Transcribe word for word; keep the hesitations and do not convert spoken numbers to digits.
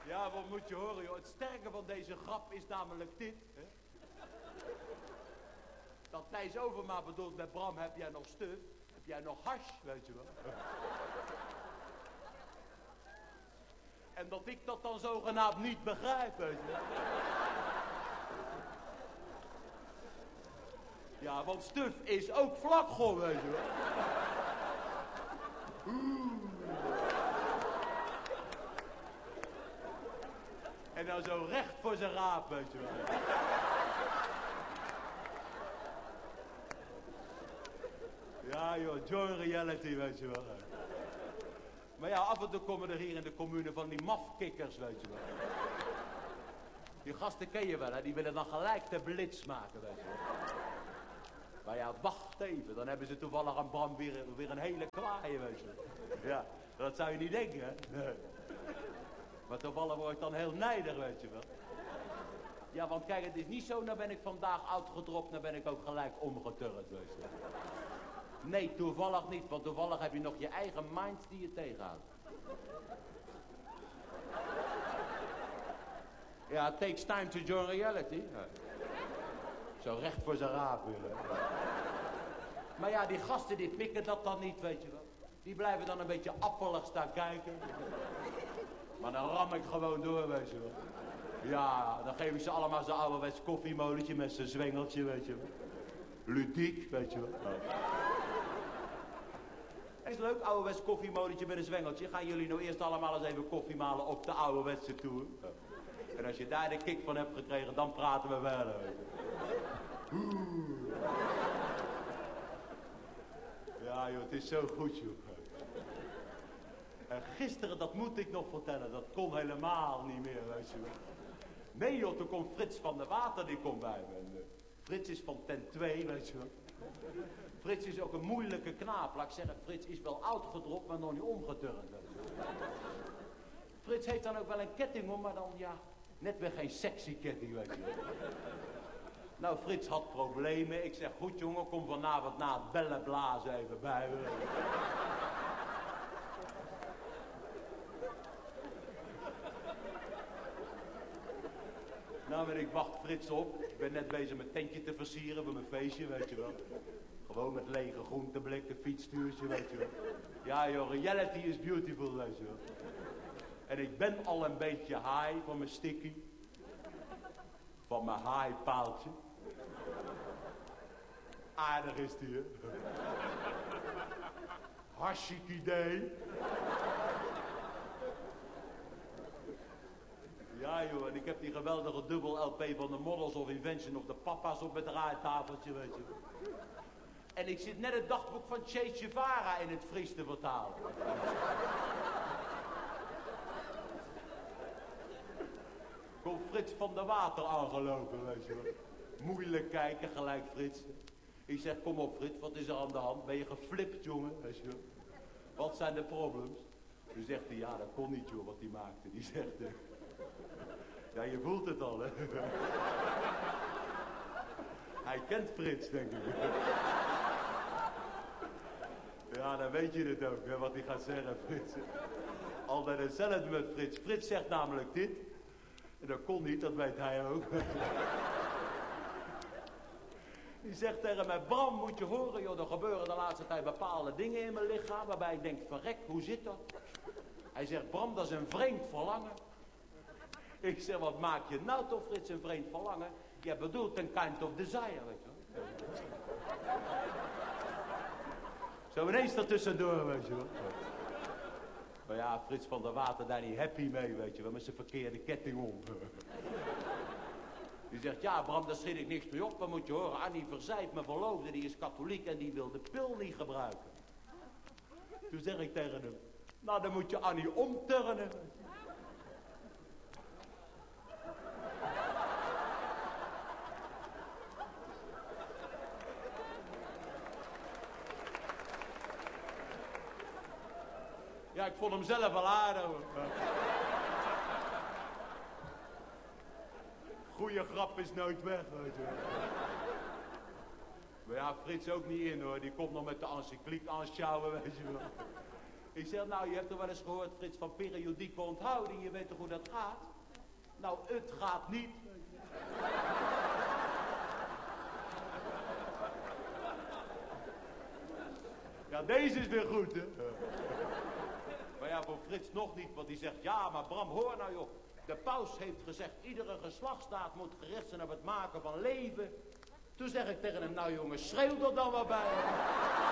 Ja, wat moet je horen, joh. Het sterke van deze grap is namelijk dit, hè. Dat Thijs Overma bedoelt met Bram, heb jij nog stuf? Heb jij nog hash, weet je wel? En dat ik dat dan zogenaamd niet begrijp, weet je wel. Ja, want stuf is ook vlakgom, weet je wel. En dan zo recht voor zijn raap, weet je wel. Ja joh, joy reality, weet je wel. Maar ja, af en toe komen er hier in de commune van die mafkikkers, weet je wel. Die gasten ken je wel, hè? Die willen dan gelijk de blitz maken, weet je wel. Maar ja, wacht even, dan hebben ze toevallig aan Bram weer, weer een hele kwaaie, weet je wel. Ja, dat zou je niet denken, hè? Nee. Maar toevallig word ik dan heel nijdig, weet je wel. Ja, want kijk, het is niet zo, nou ben ik vandaag oud gedropt, nou ben ik ook gelijk omgeturnd, weet je wel. Nee, toevallig niet, want toevallig heb je nog je eigen mind die je tegenhoudt. Ja, it takes time to join reality. Ja. Zo recht voor zijn raap willen. Maar ja, die gasten die pikken dat dan niet, weet je wel. Die blijven dan een beetje appelig staan kijken. Maar dan ram ik gewoon door, weet je wel. Ja, dan geef ik ze allemaal zo'n ouderwets koffiemolentje met zijn zwengeltje, weet je wel. Ludiek, weet je wel. Het is leuk, ouderwets koffiemolentje met een zwengeltje. Gaan jullie nou eerst allemaal eens even koffie malen op de ouderwetse toer? En als je daar de kick van hebt gekregen, dan praten we verder, weet je. Ja joh, het is zo goed joh. En gisteren, dat moet ik nog vertellen, dat kon helemaal niet meer, weet je wel. Nee joh, toen komt Frits van der Water, die komt bij me. En, uh, Frits is van ten twee, weet je wel. Frits is ook een moeilijke knaap, laat ik zeggen. Frits is wel oud gedropt, maar nog niet omgeturnd, weet je wel. Frits heeft dan ook wel een ketting om, maar dan ja, net weer geen sexy ketting, weet je wel. Nou, Frits had problemen. Ik zeg, goed jongen, kom vanavond na het bellen blazen even bij me. Nou, en ik wacht Frits op. Ik ben net bezig mijn tentje te versieren voor mijn feestje, weet je wel. Gewoon met lege groenteblikken, fietsstuurtje, weet je wel. Ja joh, reality is beautiful, weet je wel. En ik ben al een beetje high van mijn sticky. Van mijn high paaltje. Aardig is die, hè? Hartstikke idee. Ja joh, en ik heb die geweldige dubbel L P van de Models of Invention of de Papa's op het draaitafeltje, weet je. En ik zit net het dagboek van Che Guevara in het Fries te vertalen. Komt Frits van der Water aangelopen, weet je wel. Moeilijk kijken, gelijk Frits. Ik zeg, kom op Frits, wat is er aan de hand? Ben je geflipt, jongen? Weet je wel. Wat zijn de problems? Toen zegt hij, ja, dat kon niet, joh, wat hij maakte. Die zegt, uh, ja, je voelt het al, hè. Hij kent Frits, denk ik. Ja, dan weet je het ook, hè, wat hij gaat zeggen, Frits. Altijd hetzelfde met Frits. Frits zegt namelijk dit. En dat kon niet, dat weet hij ook. Die zegt tegen mij, Bram, moet je horen, joh, er gebeuren de laatste tijd bepaalde dingen in mijn lichaam, waarbij ik denk, verrek, hoe zit dat? Hij zegt, Bram, dat is een vreemd verlangen. Ik zeg, wat maak je nou toch, Frits, een vreemd verlangen? Je bedoelt een kind of desire, weet je wel. Zo ineens ertussendoor, weet je wel. Maar ja, Frits van der Water daar niet happy mee, weet je wel, met zijn verkeerde ketting om. Die zegt, ja Bram, daar schiet ik niks mee op, maar moet je horen, Annie Verzijt, mijn verloofde, die is katholiek en die wil de pil niet gebruiken. Toen zeg ik tegen hem, nou dan moet je Annie omturnen. Ja, ik vond hem zelf wel aardig. Goeie grap is nooit weg, weet je. Maar ja, Frits ook niet in hoor. Die komt nog met de encycliek aanschouwen, weet je wel. Ik zeg, nou, je hebt toch wel eens gehoord, Frits, van periodieke onthouding. Je weet toch hoe dat gaat? Nou, het gaat niet. Ja, deze is weer goed, hè? Maar ja, voor Frits nog niet, want die zegt, ja, maar Bram, hoor nou, joh. De paus heeft gezegd, iedere geslachtsdaad moet gericht zijn op het maken van leven. Toen zeg ik tegen hem, nou jongen, schreeuw er dan wat bij.